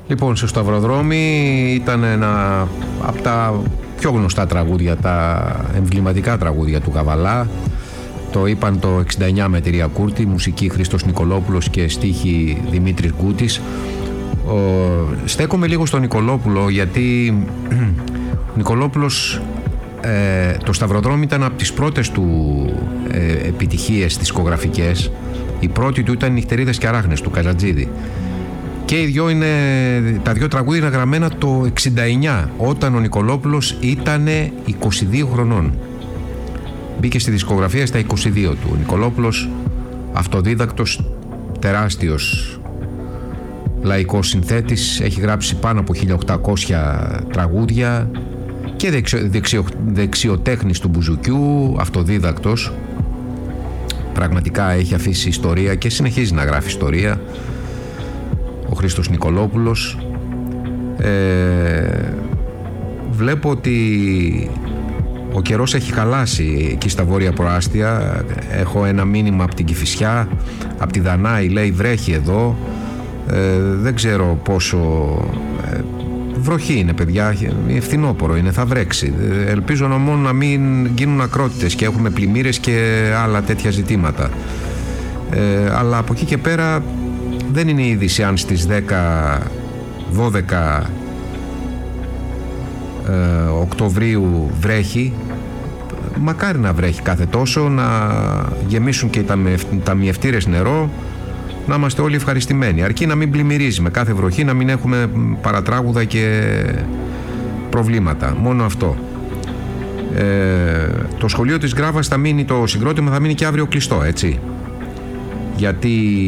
Λοιπόν, στο Σταυροδρόμι ήταν ένα από τα πιο γνωστά τραγούδια, τα εμβληματικά τραγούδια του Καβαλά. Το είπαν το 69 με εταιρεία Κούρτη, μουσική Χρήστος Νικολόπουλος και στίχη Δημήτρης Γκούτης. Στέκομαι λίγο στον Νικολόπουλο, γιατί ο Νικολόπουλος, το Σταυροδρόμι ήταν από τις πρώτες του επιτυχίες δισκογραφικές. Η πρώτη του ήταν οι Νυχτερίδες και Αράχνες του Καζατζίδη. Και τα δύο τραγούδια είναι γραμμένα το 69, όταν ο Νικολόπουλος ήταν 22 χρονών. Μπήκε στη δισκογραφία στα 22 του. Ο Νικολόπουλος, αυτοδίδακτος, τεράστιος λαϊκός συνθέτης, έχει γράψει πάνω από 1800 τραγούδια και δεξιοτέχνης του μπουζουκιού, αυτοδίδακτος. Πραγματικά έχει αφήσει ιστορία και συνεχίζει να γράφει ιστορία ο Χρήστος Νικολόπουλος. Βλέπω ότι ο καιρός έχει χαλάσει εκεί στα βόρεια προάστια. Έχω ένα μήνυμα από την Κηφισιά, από τη Δανάη, λέει βρέχει εδώ. Δεν ξέρω πόσο βροχή είναι, παιδιά, φθινόπωρο είναι, θα βρέξει. Ελπίζω μόνο να μην γίνουν ακρότητες και έχουμε πλημμύρες και άλλα τέτοια ζητήματα. Αλλά από εκεί και πέρα δεν είναι είδηση αν στις 10-12 Οκτωβρίου βρέχει. Μακάρι να βρέχει κάθε τόσο, να γεμίσουν και τα ταμιευτήρες νερό, να είμαστε όλοι ευχαριστημένοι, αρκεί να μην πλημμυρίζει με κάθε βροχή, να μην έχουμε παρατράγουδα και προβλήματα, μόνο αυτό. Το σχολείο της Γκράβας θα μείνει, το συγκρότημα θα μείνει και αύριο κλειστό, έτσι, γιατί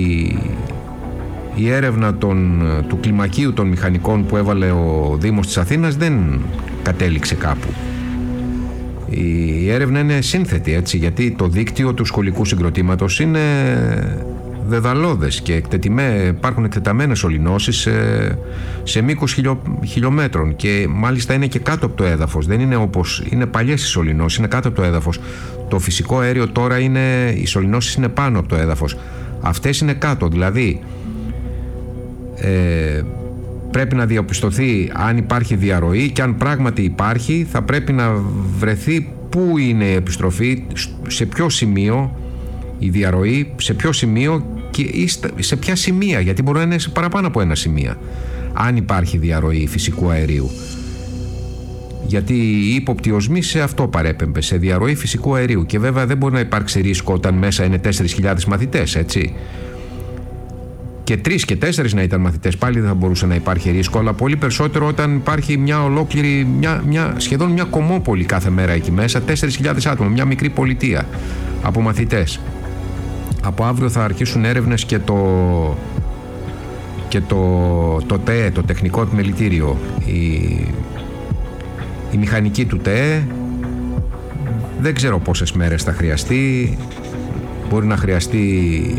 η έρευνα του κλιμακίου των μηχανικών που έβαλε ο Δήμος της Αθήνας δεν κατέληξε κάπου. Η έρευνα είναι σύνθετη, έτσι, γιατί το δίκτυο του σχολικού συγκροτήματος είναι δεδαλώδες και υπάρχουν εκτεταμένες σωληνώσεις σε μήκος χιλιόμετρων και μάλιστα είναι και κάτω από το έδαφος. Δεν είναι όπως είναι παλιές οι σωληνώσεις, είναι κάτω από το έδαφος. Το φυσικό αέριο τώρα οι σωληνώσεις είναι πάνω από το έδαφος. Αυτές είναι κάτω, δηλαδή πρέπει να διαπιστωθεί αν υπάρχει διαρροή και αν πράγματι υπάρχει θα πρέπει να βρεθεί πού είναι η επιστροφή, σε ποιο σημείο η διαρροή, σε ποιο σημείο και σε ποια σημεία, γιατί μπορεί να είναι σε παραπάνω από ένα σημεία αν υπάρχει διαρροή φυσικού αερίου, γιατί η ύποπτη οσμή σε αυτό παρέπεμπε, σε διαρροή φυσικού αερίου. Και βέβαια δεν μπορεί να υπάρξει ρίσκο όταν μέσα είναι 4.000 μαθητές, έτσι, και 3 και 4 να ήταν μαθητές, πάλι δεν θα μπορούσε να υπάρχει ρίσκο, αλλά πολύ περισσότερο όταν υπάρχει μια ολόκληρη, σχεδόν μια κομμόπολη κάθε μέρα εκεί μέσα, 4.000 άτομα, μια μικρή πολιτεία από μαθητές. Από αύριο θα αρχίσουν έρευνες και το ΤΕΕ, το Τεχνικό Επιμελητήριο, η μηχανική του ΤΕΕ. Δεν ξέρω πόσες μέρες θα χρειαστεί, μπορεί να χρειαστεί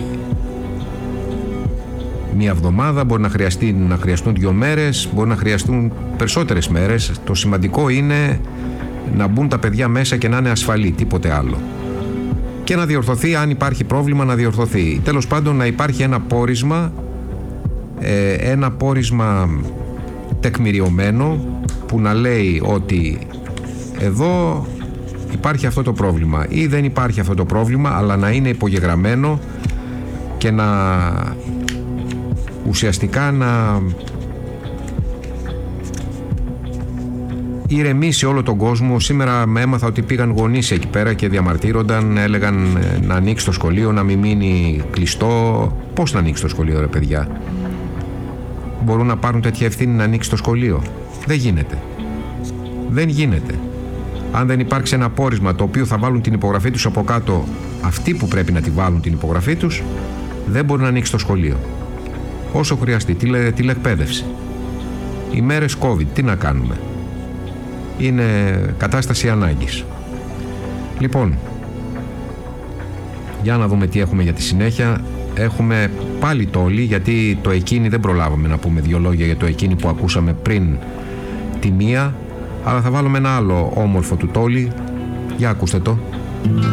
μία εβδομάδα, μπορεί να χρειαστούν 2 μέρες, μπορεί να χρειαστούν περισσότερες μέρες. Το σημαντικό είναι να μπουν τα παιδιά μέσα και να είναι ασφαλή, τίποτε άλλο. Και να διορθωθεί, αν υπάρχει πρόβλημα, να διορθωθεί. Τέλος πάντων, να υπάρχει ένα πόρισμα τεκμηριωμένο που να λέει ότι εδώ υπάρχει αυτό το πρόβλημα ή δεν υπάρχει αυτό το πρόβλημα, αλλά να είναι υπογεγραμμένο και να ουσιαστικά να ηρεμήσει όλο τον κόσμο. Σήμερα με έμαθα ότι πήγαν γονείς εκεί πέρα και διαμαρτύρονταν, έλεγαν να ανοίξει το σχολείο, να μην μείνει κλειστό. Πώς να ανοίξει το σχολείο, ρε παιδιά? Μπορούν να πάρουν τέτοια ευθύνη να ανοίξει το σχολείο? Δεν γίνεται. Δεν γίνεται. Αν δεν υπάρξει ένα πόρισμα το οποίο θα βάλουν την υπογραφή τους από κάτω, αυτοί που πρέπει να τη βάλουν την υπογραφή τους, δεν μπορεί να ανοίξει το σχολείο. Όσο χρειαστεί, τηλεκπαίδευση. Οι μέρες COVID, τι να κάνουμε? Είναι κατάσταση ανάγκης. Λοιπόν, για να δούμε τι έχουμε για τη συνέχεια. Έχουμε πάλι τόλι, γιατί το εκείνη δεν προλάβαμε να πούμε 2 λόγια για το εκείνη που ακούσαμε πριν τη μία, αλλά θα βάλουμε ένα άλλο όμορφο του τόλι. Για ακούστε το.